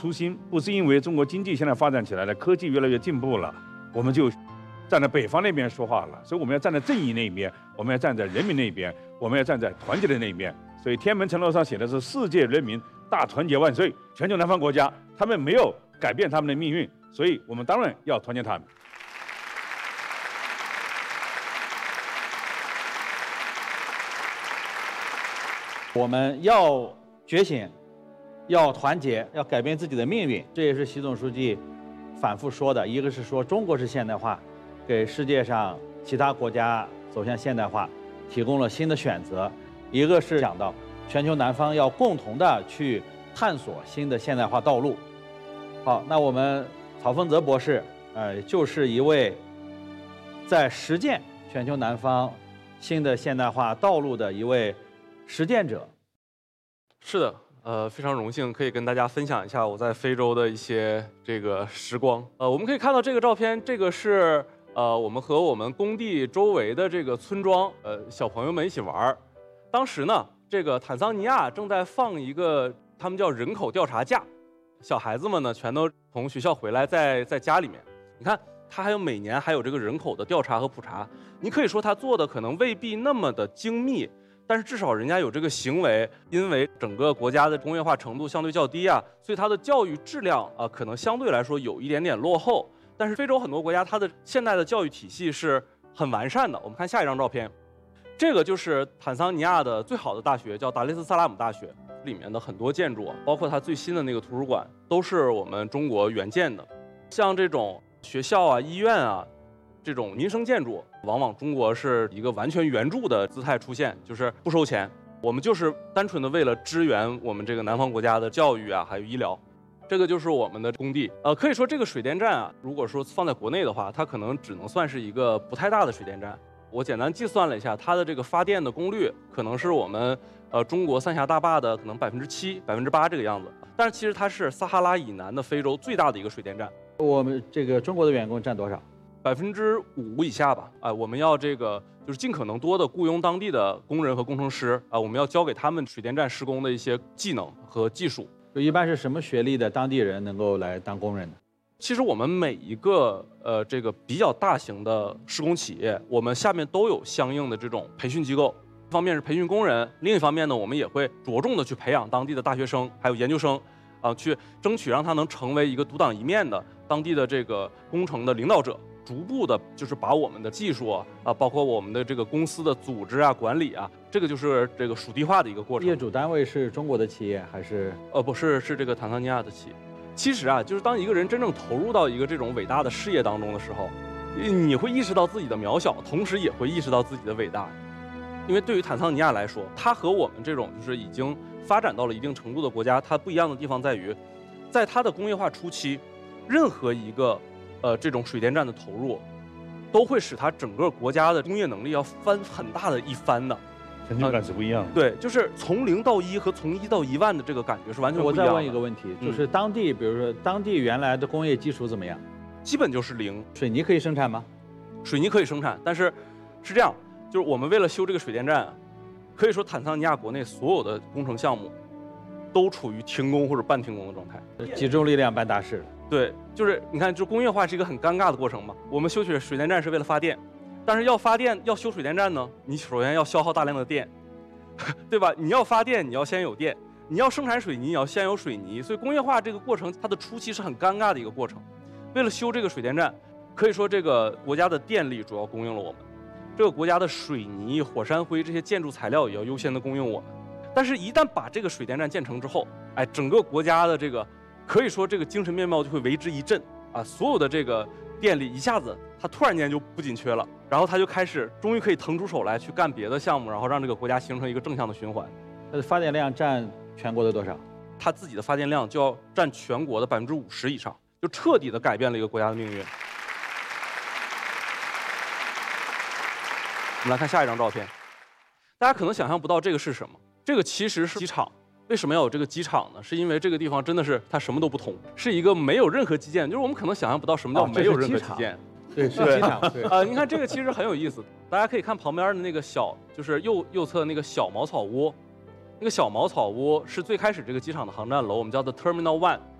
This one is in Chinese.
初心，不是因为中国经济现在发展起来了，科技越来越进步了，我们就站在北方那边说话了。所以我们要站在正义那一边，我们要站在人民那一边，我们要站在团结的那一边。所以天安门城楼上写的是“世界人民大团结万岁”，全球南方国家他们没有改变他们的命运，所以我们当然要团结他们。 我们要觉醒，要团结，要改变自己的命运。这也是习总书记反复说的。一个是说中国式现代化，给世界上其他国家走向现代化提供了新的选择；一个是讲到全球南方要共同的去探索新的现代化道路。好，那我们曹丰泽博士，就是一位在实践全球南方新的现代化道路的一位实践者。 是的，非常荣幸可以跟大家分享一下我在非洲的一些这个时光。我们可以看到这个照片，这个是我们和我们工地周围的这个村庄，小朋友们一起玩。当时呢，这个坦桑尼亚正在放一个他们叫人口调查假，小孩子们呢全都从学校回来在家里面。你看，他还有每年还有这个人口的调查和普查。你可以说他做的可能未必那么的精密。但是至少人家有这个行为，因为整个国家的工业化程度相对较低啊，所以它的教育质量可能相对来说有一点点落后。但是非洲很多国家它的现代的教育体系是很完善的。我们看下一张照片，这个就是坦桑尼亚的最好的大学，叫达雷斯萨拉姆大学，里面的很多建筑，包括它最新的那个图书馆，都是我们中国援建的。像这种学校啊、医院啊，这种民生建筑，往往中国是一个完全援助的姿态出现，就是不收钱，我们就是单纯的为了支援我们这个南方国家的教育啊，还有医疗。这个就是我们的工地，可以说这个水电站啊，如果说放在国内的话，它可能只能算是一个不太大的水电站。我简单计算了一下，它的这个发电的功率可能是我们中国三峡大坝的可能7%、8%这个样子。但是其实它是撒哈拉以南的非洲最大的一个水电站。 我们这个中国的员工占多少 ？5%以下吧。我们要这个就是尽可能多的雇佣当地的工人和工程师我们要教给他们水电站施工的一些技能和技术。 一般是什么学历的当地人能够来当工人呢？ 其实我们每一个这个比较大型的施工企业，我们下面都有相应的这种培训机构。一方面是培训工人，另一方面呢，我们也会着重的去培养当地的大学生还有研究生去争取让他能成为一个独当一面的当地的这个工程的领导者。逐步的，就是把我们的技术包括我们的这个公司的组织管理这个就是这个属地化的一个过程。 业主单位是中国的企业还是？ 不是，是这个坦桑尼亚的企业。其实就是当一个人真正投入到一个这种伟大的事业当中的时候，你会意识到自己的渺小，同时也会意识到自己的伟大。因为对于坦桑尼亚来说，它和我们这种就是已经发展到了一定程度的国家，它不一样的地方在于，在它的工业化初期，任何一个这种水电站的投入，都会使它整个国家的工业能力要翻很大的一番的， 成就感是不一样的。 对，就是从0到1和从1到1万的这个感觉是完全不一样的。 我再问一个问题，就是当地，比如说当地原来的工业基础怎么样？ 基本就是0。 水泥可以生产吗？ 水泥可以生产，但是是这样，就是我们为了修这个水电站，可以说坦桑尼亚国内所有的工程项目都处于停工或者半停工的状态， 集中力量办大事。 对，就是你看，就工业化是一个很尴尬的过程嘛。我们修水电站是为了发电，但是要发电要修水电站呢，你首先要消耗大量的电，对吧？你要发电，你要先有电；你要生产水泥，你要先有水泥。所以工业化这个过程，它的初期是很尴尬的一个过程。为了修这个水电站，可以说这个国家的电力主要供应了我们，这个国家的水泥、火山灰这些建筑材料也要优先的供应我们。但是，一旦把这个水电站建成之后，整个国家的这个可以说这个精神面貌就会为之一振所有的这个电力一下子它突然间就不紧缺了，然后它就开始终于可以腾出手来去干别的项目，然后让这个国家形成一个正向的循环。 它的发电量占全国的多少？ 它自己的发电量就要占全国的50%以上，就彻底的改变了一个国家的命运。我们来看下一张照片，大家可能想象不到这个是什么，这个其实是机场。为什么要有这个机场呢？是因为这个地方真的是它什么都不通，是一个没有任何基建，就是我们可能想象不到什么叫没有任何基建。 对，是机场。对您看这个其实很有意思，大家可以看旁边的那个小，就是右侧那个小茅草屋，那个小茅草屋是最开始这个机场的航站楼，我们叫做 Terminal 1。